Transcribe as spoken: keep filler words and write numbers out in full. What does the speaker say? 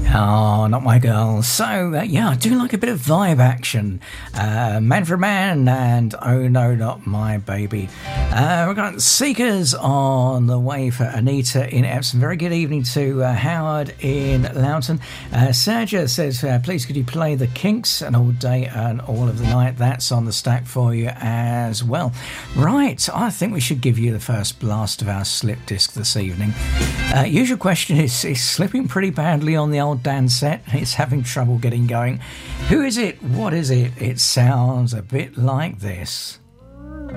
Oh, not my girl. So, uh, yeah, I do like a bit of vibe action. Uh, Man for Man and Oh No, Not My Baby. Uh, we've got Seekers on the way for Anita in Epsom. Very good evening to uh, Howard in Loughton. Uh, Sergio says, uh, please could you play The Kinks and All Day and All of the Night? That's on the stack for you as well. Right, I think we should give you the first blast of our slip disc this evening. Uh, usual question is, is slipping pretty badly on the old Dan set? It's having trouble getting going. Who is it? What is it? It sounds a bit like this.